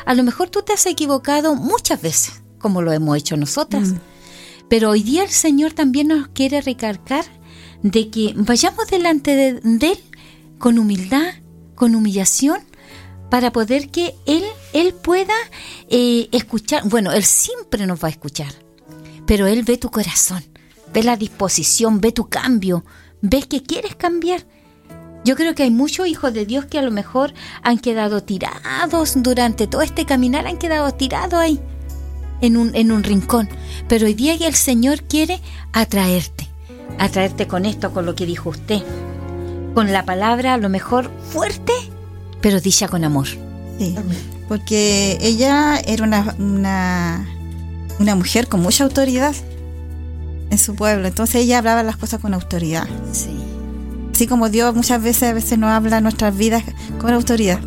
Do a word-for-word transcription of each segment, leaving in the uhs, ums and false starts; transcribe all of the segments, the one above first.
A lo mejor tú te has equivocado muchas veces, como lo hemos hecho nosotras. Mm. Pero hoy día el Señor también nos quiere recalcar de que vayamos delante de, de Él con humildad, con humillación, para poder que Él, Él pueda eh, escuchar. Bueno, Él siempre nos va a escuchar, pero Él ve tu corazón, ve la disposición, ve tu cambio, ves que quieres cambiar. Yo creo que hay muchos hijos de Dios que a lo mejor han quedado tirados durante todo este caminar, han quedado tirados ahí, en un, en un rincón. Pero hoy día el Señor quiere atraerte, atraerte con esto, con lo que dijo usted, con la palabra a lo mejor fuerte, pero dicha con amor. Sí, porque ella era una, una, una mujer con mucha autoridad en su pueblo, entonces ella hablaba las cosas con autoridad. Sí. Así como Dios muchas veces a veces nos habla en nuestras vidas con autoridad.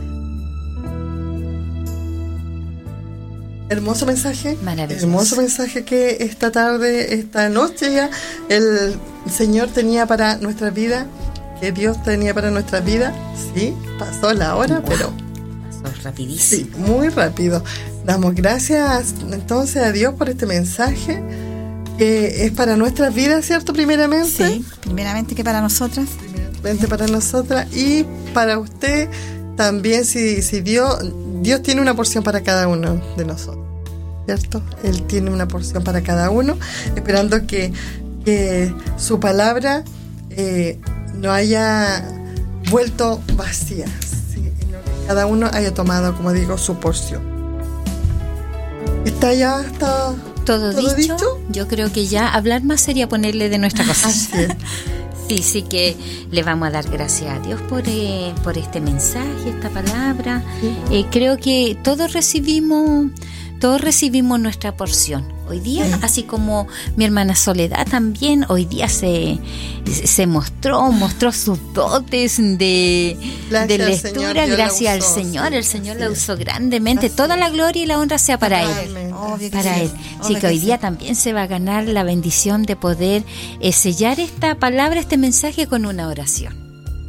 Hermoso mensaje, maravilloso. Hermoso mensaje que esta tarde, esta noche ya el Señor tenía para nuestra vida, que Dios tenía para nuestra vida. Sí, pasó la hora, wow, pero pasó rapidísimo. Sí, muy rápido. Damos gracias entonces a Dios por este mensaje que es para nuestras vidas, ¿cierto? Primeramente. Sí, primeramente que para nosotras. Primeramente para nosotras y para usted también, si, si Dios, Dios tiene una porción para cada uno de nosotros, ¿cierto? Él tiene una porción para cada uno, esperando que, que su palabra eh, no haya vuelto vacía, ¿sí? Sino que cada uno haya tomado, como digo, su porción. ¿Está ya? ¿Está todo, todo dicho? dicho? Yo creo que ya hablar más sería ponerle de nuestra cosa. Así es. Sí, sí que le vamos a dar gracias a Dios por, eh, por este mensaje, esta palabra. Sí. Eh, creo que todos recibimos, todos recibimos nuestra porción. Hoy día, sí, así como mi hermana Soledad también, hoy día se, se mostró, mostró sus dotes de, de lectura, gracias al Señor. El Señor la usó grandemente. Así. Toda la gloria y la honra sea para Él. Obvio para que Él. Sí, Así que hoy día sí. también se va a ganar la bendición de poder eh, sellar esta palabra, este mensaje con una oración.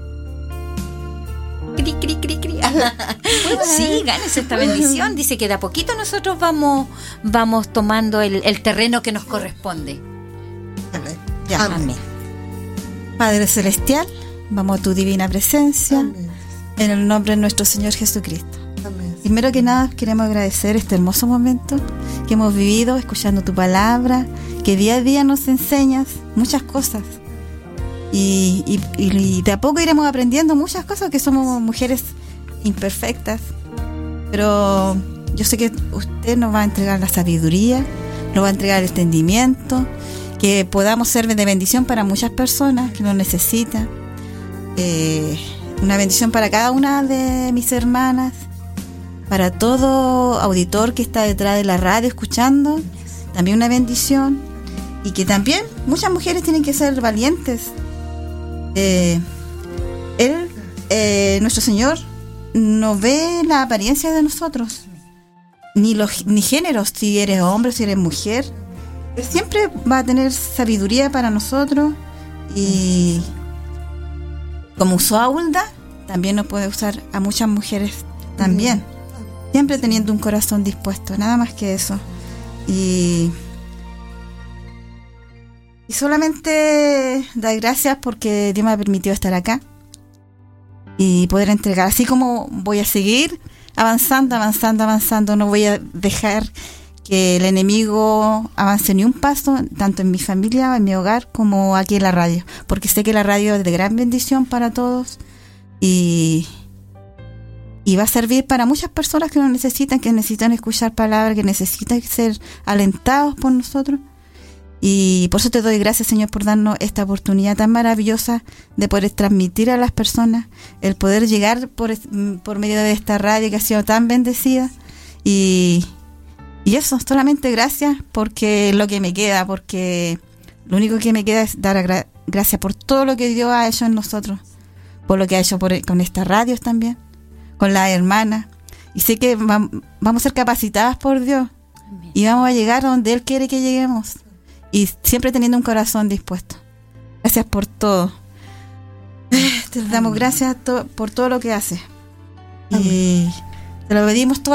Cri, cri, cri, cri. Sí, ganes esta bendición. Dice que de a poquito nosotros vamos, vamos tomando el, el terreno que nos corresponde. Amén. Ya. Amén. Amén. Padre Celestial, vamos a tu divina presencia. Amén. En el nombre de nuestro Señor Jesucristo. Amén. Primero que nada queremos agradecer este hermoso momento que hemos vivido escuchando tu palabra, que día a día nos enseñas muchas cosas. Y, y, y de a poco iremos aprendiendo muchas cosas, que somos mujeres imperfectas, pero yo sé que usted nos va a entregar la sabiduría, nos va a entregar el entendimiento, que podamos ser de bendición para muchas personas que nos necesitan, eh, una bendición para cada una de mis hermanas, para todo auditor que está detrás de la radio escuchando, también una bendición, y que también muchas mujeres tienen que ser valientes. Eh, él, eh, nuestro Señor, no ve la apariencia de nosotros, ni los ni géneros, si eres hombre, si eres mujer. Él siempre va a tener sabiduría para nosotros, y como usó a Hulda, también nos puede usar a muchas mujeres también, siempre teniendo un corazón dispuesto, nada más que eso. Y Y solamente dar gracias porque Dios me ha permitido estar acá y poder entregar. Así como voy a seguir avanzando, avanzando, avanzando. No voy a dejar que el enemigo avance ni un paso, tanto en mi familia, en mi hogar, como aquí en la radio. Porque sé que la radio es de gran bendición para todos y, y va a servir para muchas personas que nos necesitan, que necesitan escuchar palabras, que necesitan ser alentados por nosotros. Y por eso te doy gracias, Señor, por darnos esta oportunidad tan maravillosa de poder transmitir a las personas, el poder llegar por, por medio de esta radio que ha sido tan bendecida. Y, y eso, solamente gracias, porque es lo que me queda, porque lo único que me queda es dar gra- gracias por todo lo que Dios ha hecho en nosotros, por lo que ha hecho por, con estas radios también, con las hermanas. Y sé que va, vamos a ser capacitadas por Dios. Amén. Y vamos a llegar donde Él quiere que lleguemos. Y siempre teniendo un corazón dispuesto. Gracias por todo. Te damos gracias to- por todo lo que haces. Y te lo pedimos todo.